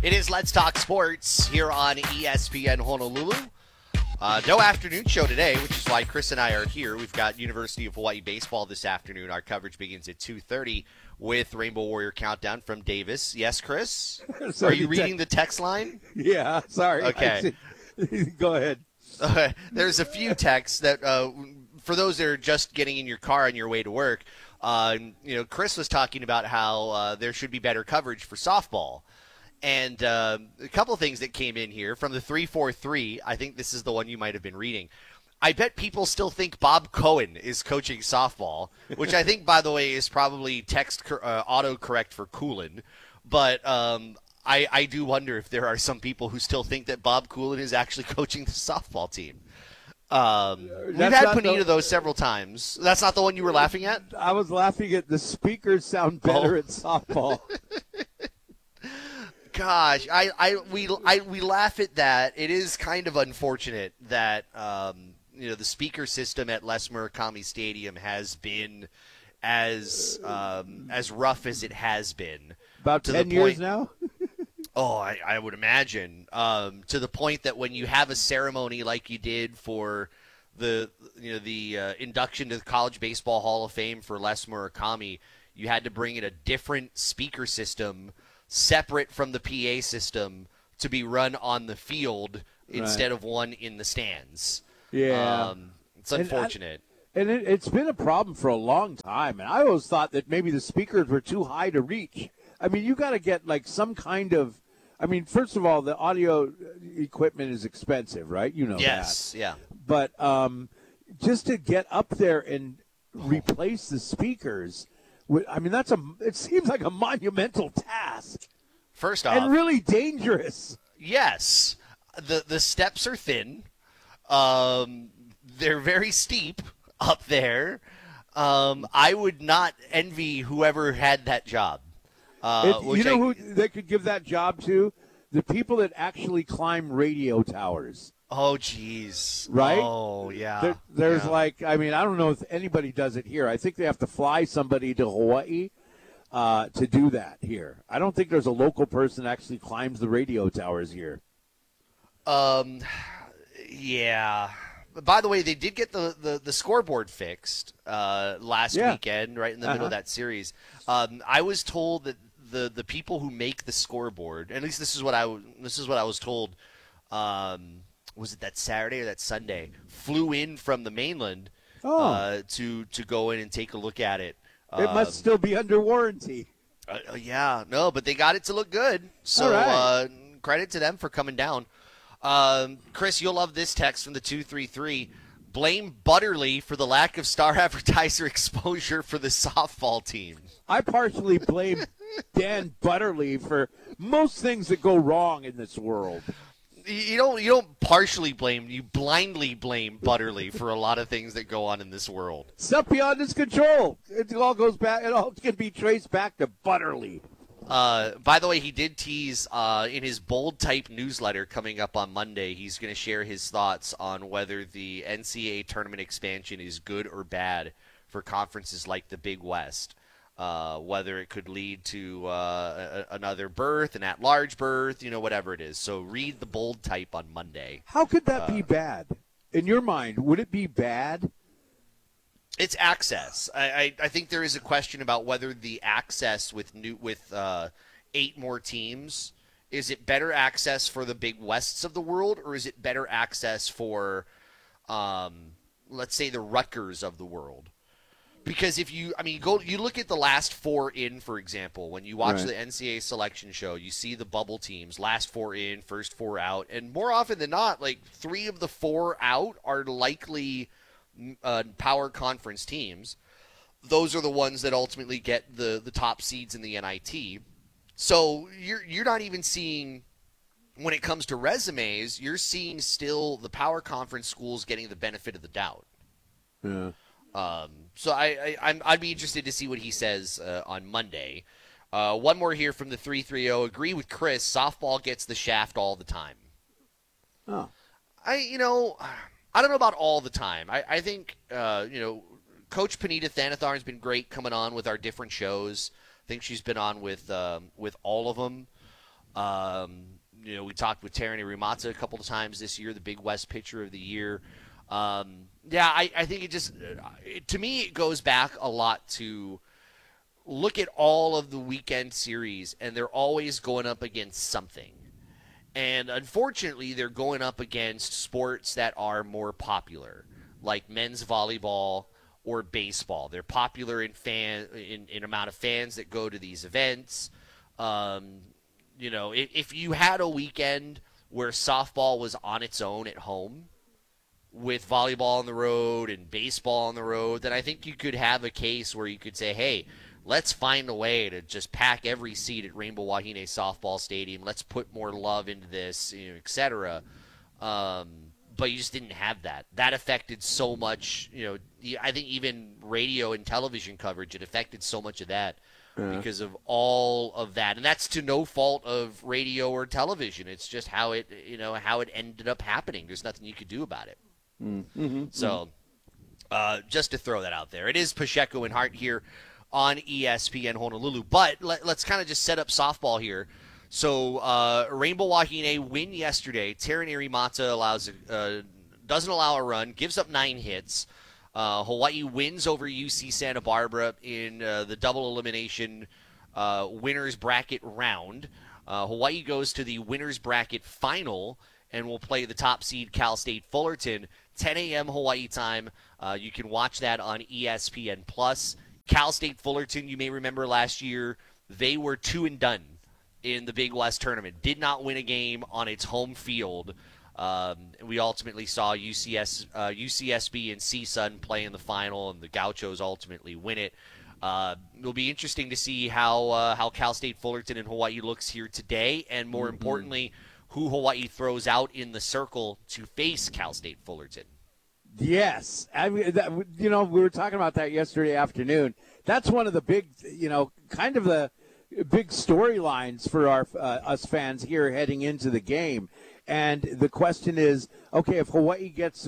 It is Let's Talk Sports here on ESPN Honolulu. No afternoon show today, which is why Chris and I are here. We've got University of Hawaii baseball this afternoon. Our coverage begins at 2:30 with Rainbow Warrior Countdown from Davis. Yes, Chris? Are you reading the text line? Yeah, sorry. Okay. Go ahead. There's a few texts that, for those that are just getting in your car on your way to work, Chris was talking about how there should be better coverage for softball. And a couple of things that came in here from the 343. I think this is the one you might have been reading. I bet people still think Bob Cohen is coaching softball, which I think, by the way, is probably text autocorrect for Coolin. But I do wonder if there are some people who still think that Bob Coolin is actually coaching the softball team. We've had Panita, though, several times. That's not the one you were laughing at? I was laughing at the speakers sound better at softball. Gosh, we laugh at that. It is kind of unfortunate that the speaker system at Les Murakami Stadium has been as rough as it has been. About 10 years now? I would imagine. To the point that when you have a ceremony like you did for the induction to the College Baseball Hall of Fame for Les Murakami, you had to bring in a different speaker system separate from the PA system to be run on the field instead of one in the stands. Yeah. It's unfortunate. And it's been a problem for a long time. And I always thought that maybe the speakers were too high to reach. I mean, you got to get like some kind of – I mean, first of all, the audio equipment is expensive, right? You know that. Yes, yeah. But just to get up there and replace the speakers – I mean, it seems like a monumental task. First off. And really dangerous. Yes. The steps are thin. They're very steep up there. I would not envy whoever had that job. Who they could give that job to? The people that actually climb radio towers. Oh, geez. Right? Oh, yeah. There's I don't know if anybody does it here. I think they have to fly somebody to Hawaii to do that here. I don't think there's a local person that actually climbs the radio towers here. Yeah. By the way, they did get the scoreboard fixed last weekend, right in the middle of that series. I was told that the people who make the scoreboard, at least this is what I was told. Was it that Saturday or that Sunday? Flew in from the mainland to go in and take a look at it. It must still be under warranty. Yeah, no, but they got it to look good. So credit to them for coming down. Chris, you'll love this text from the 233. Blame Butterly for the lack of star advertiser exposure for the softball team. I partially blame Dan Butterly for most things that go wrong in this world. You don't partially blame, you blindly blame Butterly for a lot of things that go on in this world. Stuff beyond his control. It all goes back. It all can be traced back to Butterly. By the way, he did tease in his bold type newsletter coming up on Monday. He's going to share his thoughts on whether the NCAA tournament expansion is good or bad for conferences like the Big West. Whether it could lead to another berth, an at-large berth, whatever it is. So read the bold type on Monday. How could that be bad? In your mind, would it be bad? It's access. I think there is a question about whether the access with 8 more teams, is it better access for the Big Wests of the world, or is it better access for, let's say, the Rutgers of the world? Because if you look at the last 4 in, for example, when you watch the NCAA selection show, you see the bubble teams, last 4 in, first 4 out, and more often than not, like 3 of the 4 out are likely power conference teams. Those are the ones that ultimately get the top seeds in the NIT. So you're not even seeing, when it comes to resumes, you're seeing still the power conference schools getting the benefit of the doubt. Yeah. So I'd be interested to see what he says on Monday. One more here from the 330. Agree with Chris. Softball gets the shaft all the time. Oh. I don't know about all the time. I think Coach Panita Thanatharn has been great coming on with our different shows. I think she's been on with all of them. We talked with Terry Rimata a couple of times this year, the Big West Pitcher of the Year. I think to me, it goes back a lot to look at all of the weekend series, and they're always going up against something. And unfortunately, they're going up against sports that are more popular, like men's volleyball or baseball. They're popular in amount of fans that go to these events. If you had a weekend where softball was on its own at home, with volleyball on the road and baseball on the road, then I think you could have a case where you could say, hey, let's find a way to just pack every seat at Rainbow Wahine Softball Stadium. Let's put more love into this, et cetera. But you just didn't have that. That affected so much. I think even radio and television coverage, it affected so much of that because of all of that. And that's to no fault of radio or television. It's just how it ended up happening. There's nothing you could do about it. Mm-hmm. So just to throw that out there. It is Pacheco and Hart here on ESPN Honolulu. But let's kind of just set up softball here. So Rainbow Wahine win yesterday. Taraneri Mata doesn't allow a run, gives up 9 hits. Hawaii wins over UC Santa Barbara in the double elimination winners bracket round. Hawaii goes to the winners bracket final and will play the top seed Cal State Fullerton. 10 a.m. Hawaii time. You can watch that on ESPN Plus. Cal State Fullerton, you may remember last year, they were 2 and done in the Big West tournament. Did not win a game on its home field. We ultimately saw UCSB and CSUN play in the final, and the Gauchos ultimately win it. It'll be interesting to see how Cal State Fullerton and Hawaii looks here today, and more importantly, who Hawaii throws out in the circle to face Cal State Fullerton. Yes. I mean, we were talking about that yesterday afternoon. That's one of the big, kind of the big storylines for us fans here heading into the game. And the question is, okay, if Hawaii gets,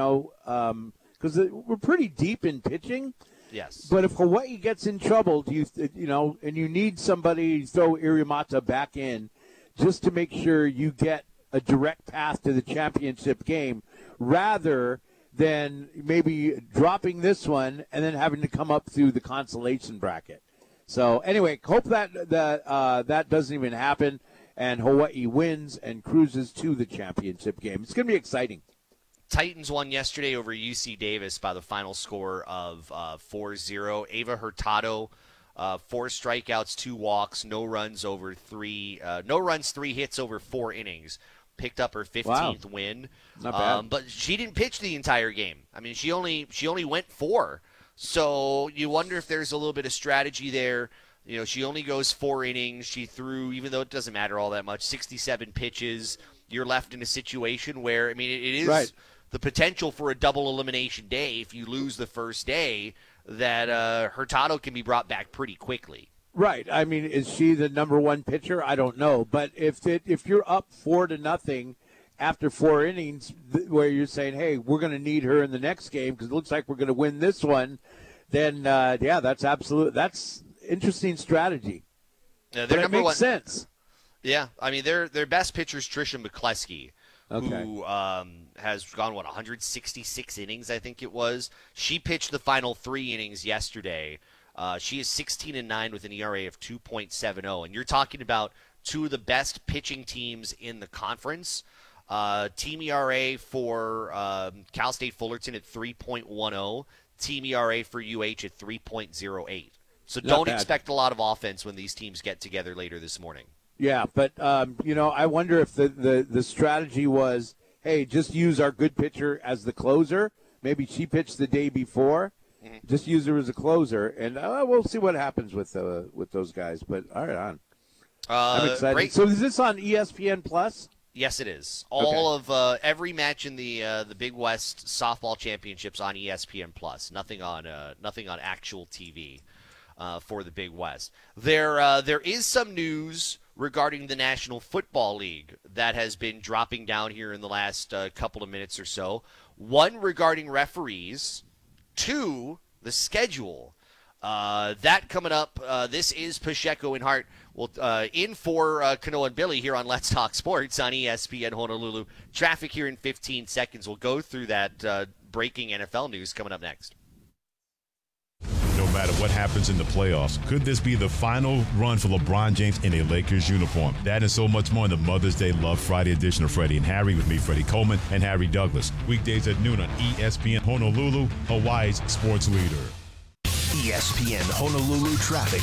because we're pretty deep in pitching. Yes. But if Hawaii gets in trouble, and you need somebody to throw Irimata back in just to make sure you get a direct path to the championship game rather than maybe dropping this one and then having to come up through the consolation bracket. So anyway, hope that doesn't even happen and Hawaii wins and cruises to the championship game. It's going to be exciting. Titans won yesterday over UC Davis by the final score of 4-0. Ava Hurtado, 4 strikeouts, 2 walks, no runs, 3 hits over 4 innings. Picked up her 15th win. Not bad. But she didn't pitch the entire game. I mean, she only went 4. So you wonder if there's a little bit of strategy there. She only goes 4 innings. She threw, even though it doesn't matter all that much, 67 pitches. You're left in a situation where, it is right. The potential for a double elimination day if you lose the first day that Hurtado can be brought back pretty quickly. Right. I mean, is she the number 1 pitcher? I don't know. But if you're up 4-0 after 4 innings, where you're saying, hey, we're going to need her in the next game because it looks like we're going to win this one, then, that's interesting strategy. Yeah, but it makes sense. Yeah. I mean, their best pitcher is Trisha McCleskey, who has gone, 166 innings, I think it was. She pitched the final 3 innings yesterday. She is 16-9 with an ERA of 2.70. And you're talking about 2 of the best pitching teams in the conference. Team ERA for Cal State Fullerton at 3.10. Team ERA for UH at 3.08. So don't expect a lot of offense when these teams get together later this morning. Yeah, but, I wonder if the strategy was, hey, just use our good pitcher as the closer. Maybe she pitched the day before. Mm-hmm. Just use her as a closer, and we'll see what happens with those guys. But all right, on. I'm excited. Great. So is this on ESPN Plus? Yes, it is. All of every match in the Big West softball championships on ESPN Plus. Nothing on actual TV for the Big West. There is some news regarding the National Football League that has been dropping down here in the last couple of minutes or so. One regarding referees. 2, the schedule. That coming up. This is Pacheco and Hart Well, in for Kanoa and Billy here on Let's Talk Sports on ESPN Honolulu. Traffic here in 15 seconds. We'll go through that breaking NFL news coming up next. No matter what happens in the playoffs, could this be the final run for LeBron James in a Lakers uniform? That and so much more in the Mother's Day Love Friday edition of Freddie and Harry with me, Freddie Coleman, and Harry Douglas. Weekdays at noon on ESPN Honolulu, Hawaii's sports leader. ESPN Honolulu traffic.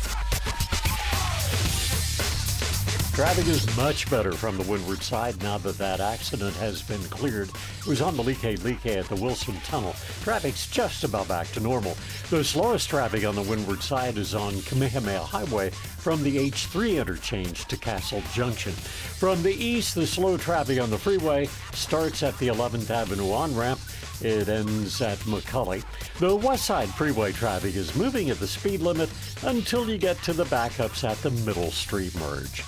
Traffic is much better from the windward side now that accident has been cleared. It was on the Like at the Wilson Tunnel. Traffic's just about back to normal. The slowest traffic on the windward side is on Kamehameha Highway from the H3 interchange to Castle Junction. From the east, the slow traffic on the freeway starts at the 11th Avenue on-ramp. It ends at McCully. The west side freeway traffic is moving at the speed limit until you get to the backups at the Middle Street merge.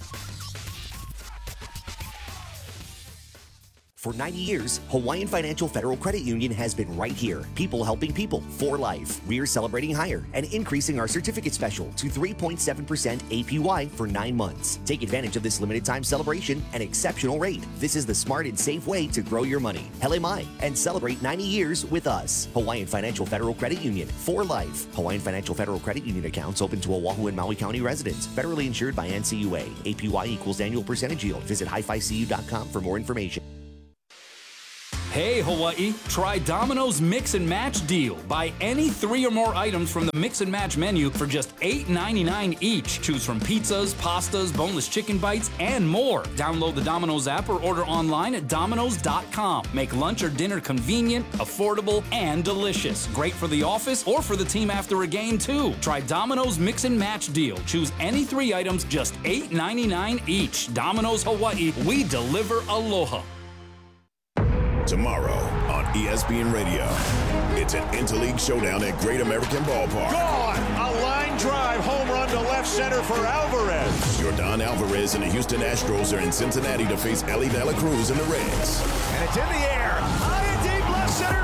For 90 years, Hawaiian Financial Federal Credit Union has been right here. People helping people for life. We're celebrating higher and increasing our certificate special to 3.7% APY for 9 months. Take advantage of this limited time celebration and exceptional rate. This is the smart and safe way to grow your money. Hele mai, and celebrate 90 years with us. Hawaiian Financial Federal Credit Union for life. Hawaiian Financial Federal Credit Union accounts open to Oahu and Maui County residents. Federally insured by NCUA. APY equals annual percentage yield. Visit hificu.com for more information. Hey Hawaii, try Domino's Mix and Match deal. Buy any 3 or more items from the Mix and Match menu for just $8.99 each. Choose from pizzas, pastas, boneless chicken bites, and more. Download the Domino's app or order online at Domino's.com. Make lunch or dinner convenient, affordable, and delicious. Great for the office or for the team after a game too. Try Domino's Mix and Match deal. Choose any 3 items, just $8.99 each. Domino's Hawaii, we deliver aloha. Tomorrow on ESPN Radio, it's an interleague showdown at Great American Ballpark. Gone! A line drive home run to left center for Alvarez. Yordan Alvarez and the Houston Astros are in Cincinnati to face Ellie De La Cruz and the Reds. And it's in the air. High and deep left center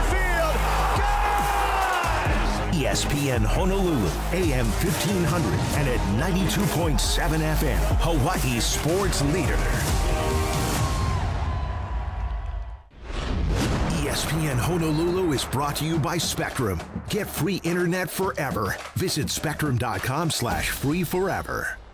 field. Got it! ESPN Honolulu, AM 1500 and at 92.7 FM, Hawaii's sports leader. ESPN Honolulu is brought to you by Spectrum. Get free internet forever. Visit spectrum.com/free forever.